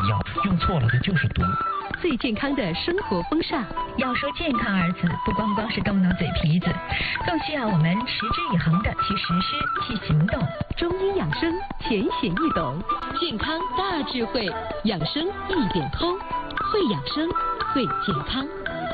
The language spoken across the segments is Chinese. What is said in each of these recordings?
药，用错了的就是毒。 最健康的生活风尚。 要说健康二字，不光光是动动嘴皮子，更需要我们持之以恒的去实施、去行动。 中医养生浅显易懂，健康大智慧，养生一点通，会养生，会健康。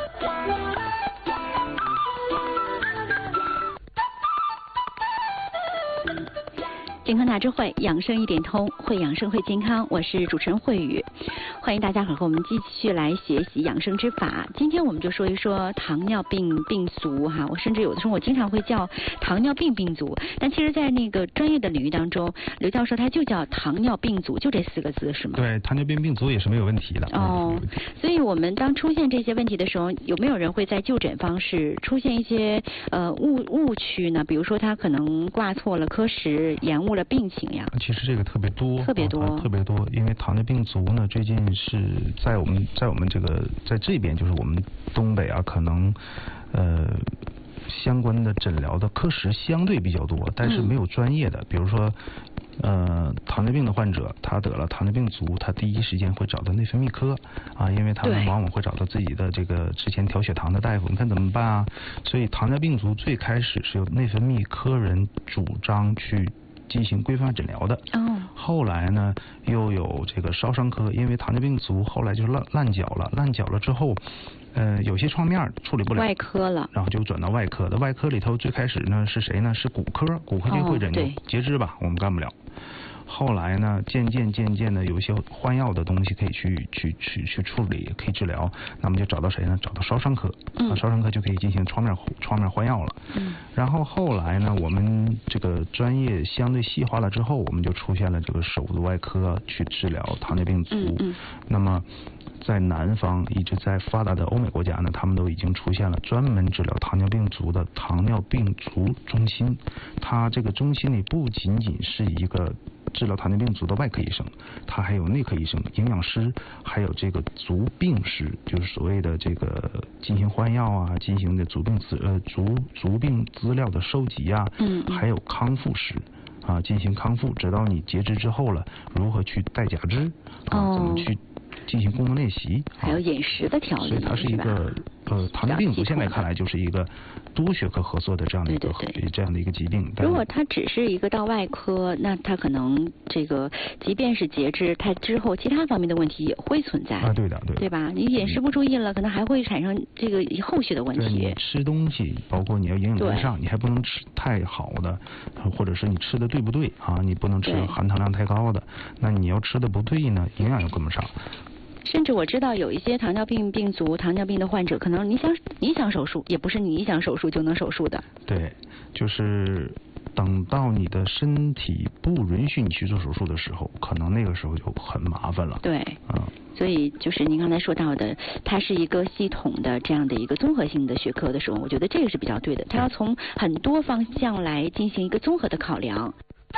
健康大智慧，养生一点通，会养生会健康。我是主持人慧宇，欢迎大家和我们继续来学习养生之法。今天我们就说一说糖尿病病足哈，我甚至有的时候我经常会叫糖尿病病足，但其实在那个专业的领域当中，刘教授他就叫糖尿病足，就这4个字是吗？ 对，糖尿病病足也是没有问题的。 哦，所以我们当出现这些问题的时候，有没有人会在就诊方式出现一些误区呢？比如说他可能挂错了科室，延误了病情呀。 其实这个特别多， 特别多， 因为糖尿病足呢，最近是在我们这个在这边，就是我们东北啊，可能相关的诊疗的科室相对比较多，但是没有专业的，比如说糖尿病的患者，他得了糖尿病足，他第一时间会找到内分泌科啊，因为他们往往会找到自己的这个之前调血糖的大夫，你看怎么办啊？所以糖尿病足最开始是由内分泌科人主张去进行规范诊疗的。后来呢，又有这个烧伤科，因为糖尿病足后来就烂脚了之后，有些创面处理不了， 外科了， 然后就转到外科的。外科里头最开始呢是谁呢？是骨科就会诊截肢吧，我们干不了。后来呢，渐渐的有一些换药的东西可以去处理，可以治疗，那么就找到谁呢？找到烧伤科，烧伤科就可以进行创面换药了。然后后来呢，我们这个专业相对细化了之后，我们就出现了这个手足外科去治疗糖尿病足。那么在南方一直在发达的欧美国家呢，他们都已经出现了专门治疗糖尿病足的糖尿病足中心。它这个中心里不仅仅是一个治疗糖尿病足的外科医生，他还有内科医生、营养师，还有这个足病师，就是所谓的这个进行换药啊，进行的足病资料的收集啊，还有康复师啊，进行康复，直到你截肢之后了，如何去带假肢啊，怎么去进行功能练习， 还有饮食的调理， 所以它是一个糖尿病足现在看来就是一个多学科合作的这样的一个疾病。 如果它只是一个到外科，那它可能这个即便是截肢，它之后其他方面的问题也会存在啊，对吧？你饮食不注意了，可能还会产生这个后续的问题。 你吃东西，包括你要营养跟上，你还不能吃太好的，或者是你吃的对不对啊？你不能吃含糖量太高的，那你要吃的不对呢，营养又跟不上。 甚至我知道有一些糖尿病病足、糖尿病的患者，可能你想手术，也不是你想手术就能手术的。 对，就是等到你的身体不允许你去做手术的时候，可能那个时候就很麻烦了。 对，所以就是您刚才说到的，它是一个系统的这样的一个综合性的学科的时候，我觉得这个是比较对的，它要从很多方向来进行一个综合的考量。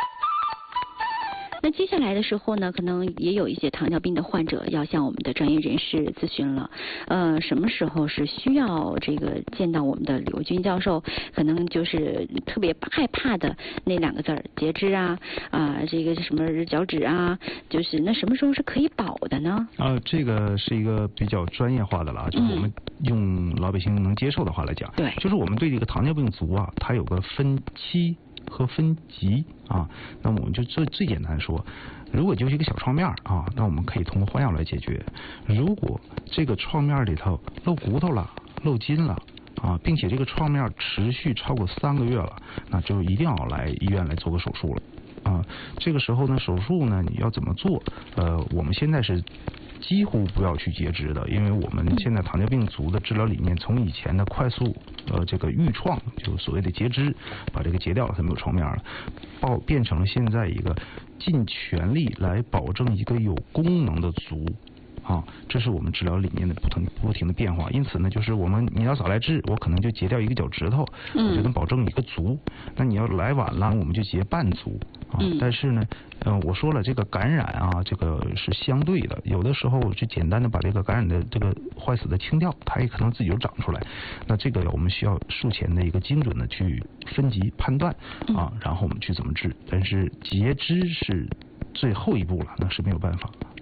那接下来的时候呢，可能也有一些糖尿病的患者要向我们的专业人士咨询了。什么时候是需要这个见到我们的刘军教授？可能就是特别害怕的那2个字儿，截肢啊，这个什么脚趾啊，就是那什么时候是可以保的呢？ 这个是一个比较专业化的了，就是我们用老百姓能接受的话来讲， 对， 就是我们对这个糖尿病足啊，它有个分期和分级啊，那么我们就最简单说，如果就是一个小创面啊，那我们可以通过换药来解决。如果这个创面里头露骨头了、露筋了啊，并且这个创面持续超过3个月了，那就一定要来医院来做个手术了啊。这个时候呢，手术呢你要怎么做？我们现在是几乎不要去截肢的，因为我们现在糖尿病足的治疗理念从以前的快速这个预创，就是所谓的截肢，把这个截掉了，它没有创面了，变成了现在一个尽全力来保证一个有功能的足。这是我们治疗理念的不停的变化。因此呢，就是你要早来治，我可能就截掉一个脚趾头，我就能保证一个足。那你要来晚了，我们就截半足啊。但是呢，我说了，这个感染啊，这个是相对的，有的时候就简单的把这个感染的这个坏死的清掉，它也可能自己就长出来。那这个我们需要术前的一个精准的去分级判断然后我们去怎么治。但是截肢是最后一步了，那是没有办法。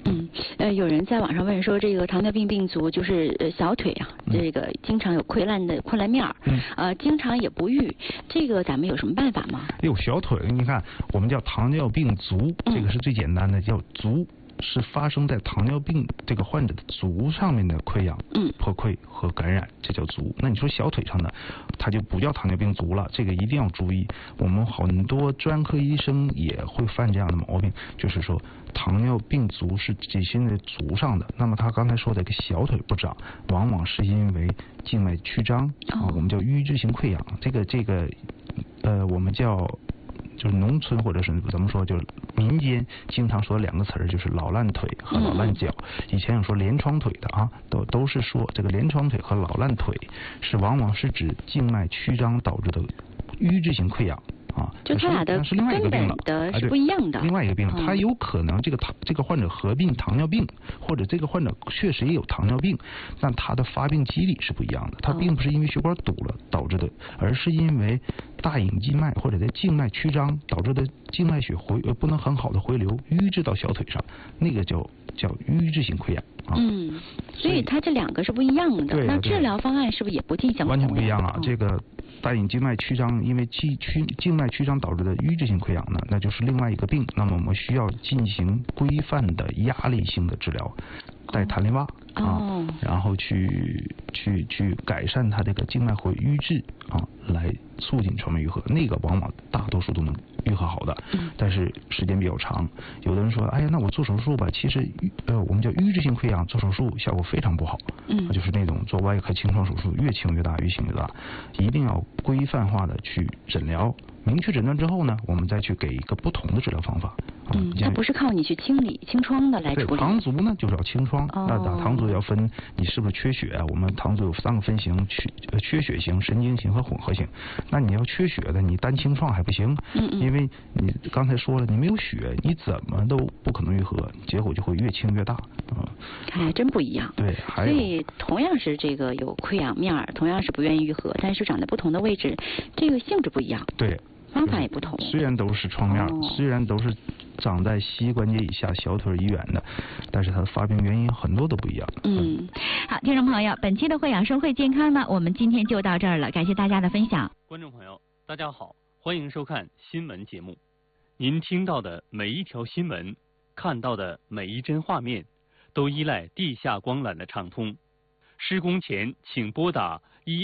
有人在网上问说，这个糖尿病病足就是小腿啊，这个经常有溃烂面儿，经常也不愈，这个咱们有什么办法吗？ 有小腿，你看我们叫糖尿病足，这个是最简单的，叫足。是发生在糖尿病这个患者的足上面的溃疡、破溃和感染，这叫足。那你说小腿上的，它就不叫糖尿病足了，这个一定要注意。我们很多专科医生也会犯这样的毛病，就是说糖尿病足是体现在足上的。那么他刚才说的一个小腿不长，往往是因为静脉曲张我们叫瘀滞性溃疡。这个我们叫。就是农村或者是怎么说，就是民间经常说两个词儿，就是老烂腿和老烂脚。以前有说连窗腿的啊，都是说这个连窗腿和老烂腿往往是指静脉曲张导致的瘀滞性溃疡。 就他俩的是另外一个病了， 是不一样的。 另外一个病了，他有可能这个患者合并糖尿病，或者这个患者确实也有糖尿病，但他的发病机理是不一样的。他并不是因为血管堵了导致的，而是因为大隐静脉或者在静脉曲张导致的静脉血不能很好的回流，瘀滞到小腿上，那个叫瘀滞性溃疡。 所以它这两个是不一样的。那治疗方案是不是也不尽相同？ 完全不一样啊！这个大隐静脉曲张，因为静脉曲张导致的瘀滞性溃疡呢，那就是另外一个病。那么我们需要进行规范的压力性的治疗，带弹力袜然后去改善它这个静脉回瘀滞来促进全脉愈合。那个往往大多数都能愈合好的，但是时间比较长。有的人说，哎呀，那我做手术吧，其实我们叫瘀滞性溃疡，做手术效果非常不好。就是那种做外科清创手术，越清越大，越清越大，一定要规范化的去诊疗。明确诊断之后呢，我们再去给一个不同的治疗方法。 它不是靠你去清创的来处理。 对，糖足呢就是要清创。那打糖足要分你是不是缺血，我们糖足有3个分型，缺血型、神经型和混合型。那你要缺血的，你单清创还不行，因为你刚才说了，你没有血，你怎么都不可能愈合，结果就会越清越大。 还真不一样。 对， 所以同样是这个有溃疡面儿，同样是不愿意愈合，但是长在不同的位置，这个性质不一样。 对。 方法也不同， 虽然都是创面，虽然都是长在膝关节以下、小腿以远的，但是它的发病原因很多都不一样。 好，听众朋友，本期的会养生会健康呢，我们今天就到这儿了，感谢大家的分享。 观众朋友，大家好，欢迎收看新闻节目。您听到的每一条新闻，看到的每一帧画面，都依赖地下光缆的畅通。施工前请拨打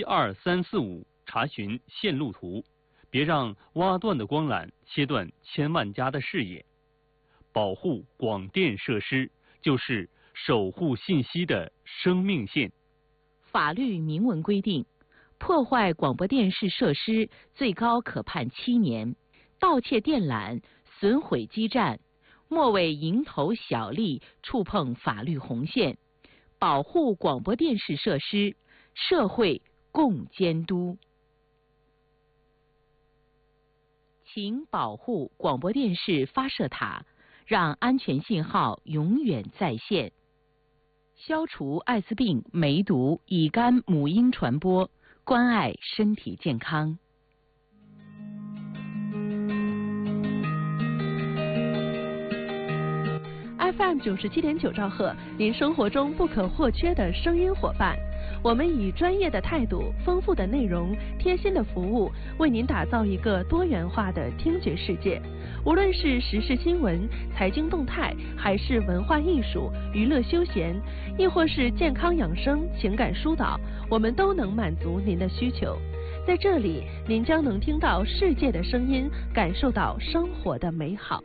12345查询线路图。别让挖断的光缆切断千万家的视野。保护广电设施就是守护信息的生命线。 法律明文规定，破坏广播电视设施最高可判7年，盗窃电缆、损毁基站，莫为蝇头小利触碰法律红线。保护广播电视设施，社会共监督。请保护广播电视发射塔，让安全信号永远在线。消除艾滋病、梅毒、乙肝母婴传播，关爱身体健康。 FM 97.9兆赫，您生活中不可或缺的声音伙伴。我们以专业的态度、丰富的内容、贴心的服务，为您打造一个多元化的听觉世界。无论是时事新闻、财经动态，还是文化艺术、娱乐休闲，亦或是健康养生、情感疏导，我们都能满足您的需求。在这里，您将能听到世界的声音，感受到生活的美好。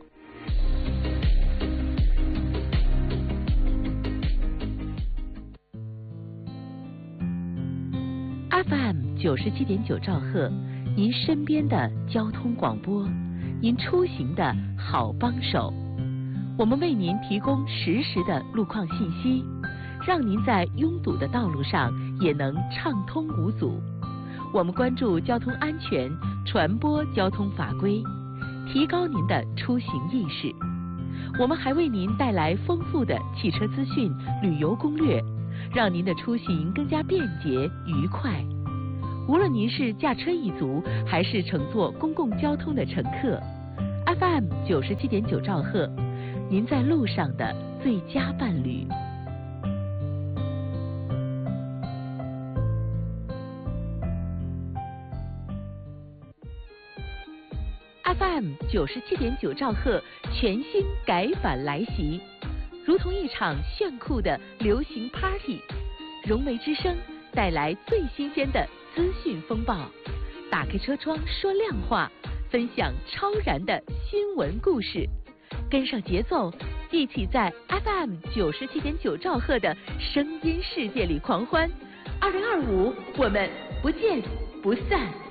FM 97.9兆赫，您身边的交通广播，您出行的好帮手。我们为您提供实时的路况信息，让您在拥堵的道路上也能畅通无阻。我们关注交通安全，传播交通法规，提高您的出行意识。我们还为您带来丰富的汽车资讯、旅游攻略，让您的出行更加便捷愉快。无论您是驾车一族，还是乘坐公共交通的乘客， FM 97.9兆赫，您在路上的最佳伴侣。FM 97.9兆赫全新改版来袭，如同一场炫酷的流行 Party。融媒之声带来最新鲜的资讯风暴，打开车窗说亮话，分享超燃的新闻故事，跟上节奏，一起在 FM 97.9兆赫的声音世界里狂欢。2025，我们不见不散。